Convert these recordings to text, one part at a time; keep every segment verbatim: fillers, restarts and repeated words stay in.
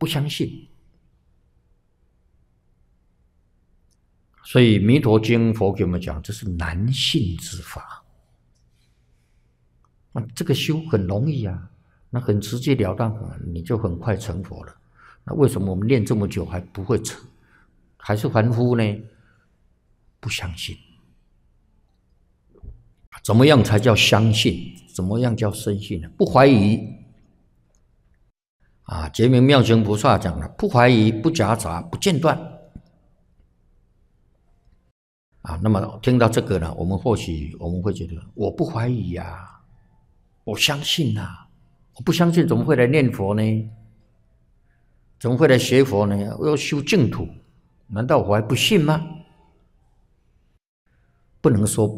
不相信。所以《弥陀经》佛给我们讲，这是难信之法。那这个修很容易啊，那很直截了当啊，你就很快成佛了。那为什么我们练这么久还不会成，还是凡夫呢？不相信。怎么样才叫相信？怎么样叫深信呢？不怀疑。啊，觉明妙行菩萨讲了，不怀疑，不夹杂，不间断。啊，那么听到这个呢，我们或许我们会觉得，我不怀疑呀、啊，我相信啊，我不相信怎么会来念佛呢？怎么会来学佛呢？我要修净土，难道我还不信吗？不能说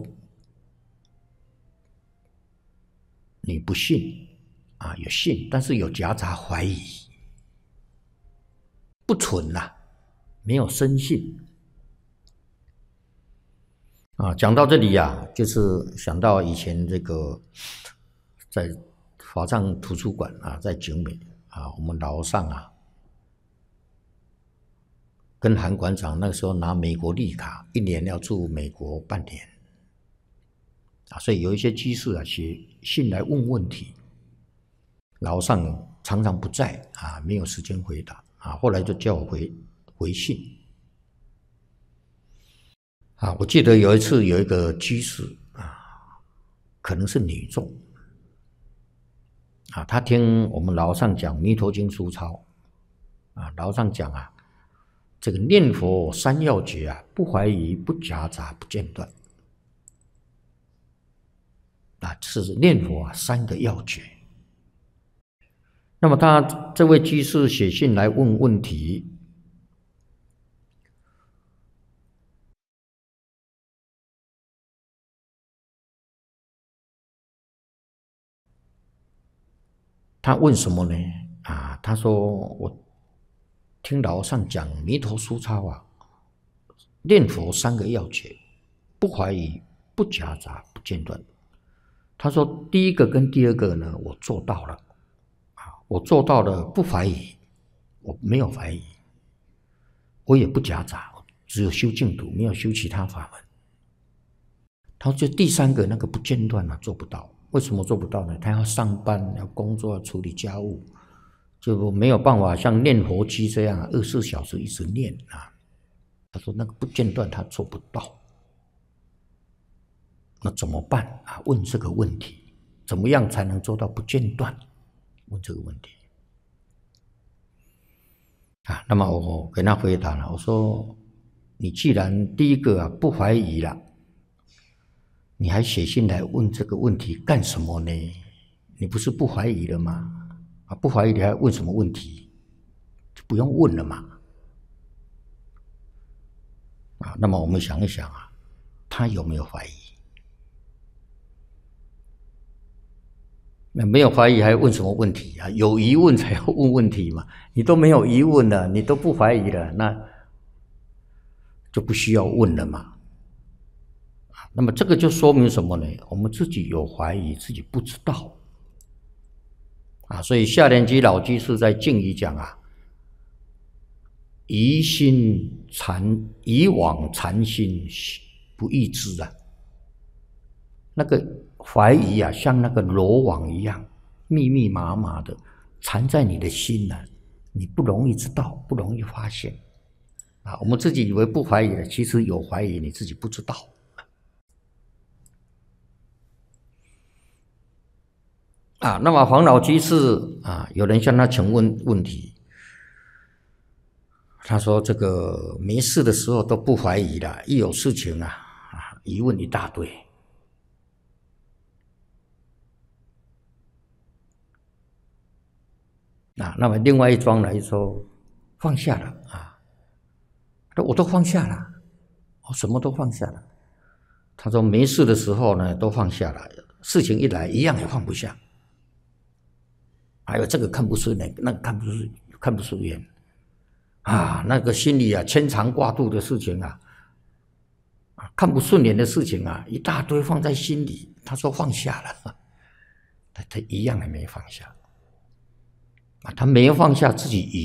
你不信啊，有信，但是有夹杂怀疑，不纯呐、啊，没有深信。啊，讲到这里呀、啊，就是想到以前这个在法藏图书馆啊，在景美啊，我们老上啊，跟韩馆长那个时候拿美国绿卡，一年要住美国半年啊，所以有一些居士啊写信来问问题，老上常常不在啊，没有时间回答啊，后来就叫我回回信。啊，我记得有一次有一个居士啊，可能是女众啊，他听我们老上讲《弥陀经》书抄啊，老上讲啊，这个念佛三要诀啊，不怀疑，不夹杂，不间断啊，是念佛啊三个要诀。那么他这位居士写信来问问题。他问什么呢？啊，他说我听老上讲弥陀书抄啊，念佛三个要诀，不怀疑，不夹杂，不间断。他说第一个跟第二个呢，我做到了，啊，我做到了不怀疑，我没有怀疑，我也不夹杂，只有修净土，没有修其他法门。他说第三个那个不间断啊，做不到。为什么做不到呢？他要上班，要工作，要处理家务，就没有办法像念佛机这样二十四小时一直念啊。他说那个不间断，他做不到。那怎么办啊？问这个问题，怎么样才能做到不间断？问这个问题啊。那么我给他回答了，我说你既然第一个啊不怀疑了。你还写信来问这个问题干什么呢？你不是不怀疑了吗？啊，不怀疑你还问什么问题？就不用问了嘛。啊，那么我们想一想啊，他有没有怀疑？那没有怀疑还问什么问题啊？有疑问才要问问题嘛。你都没有疑问了，你都不怀疑了，那就不需要问了嘛。那么这个就说明什么呢？我们自己有怀疑，自己不知道啊。所以下莲居老居士在敬语讲啊，疑心缠，以往缠心不易知啊。那个怀疑啊，像那个罗网一样，密密麻麻的缠在你的心啊，你不容易知道，不容易发现啊。我们自己以为不怀疑了，其实有怀疑，你自己不知道。啊，那么黄老居士啊，有人向他请问问题，他说这个没事的时候都不怀疑了，一有事情啊，啊疑问一大堆。啊，那么另外一桩来说，放下了啊，我都放下了，我什么都放下了。他说没事的时候呢，都放下了，事情一来，一样也放不下。还有这个看不顺眼，那个看不顺看不顺眼，啊，那个心里啊牵肠挂肚的事情啊，啊看不顺眼的事情啊，一大堆放在心里。他说放下了，他他一样也没放下，啊，他没有放下自己。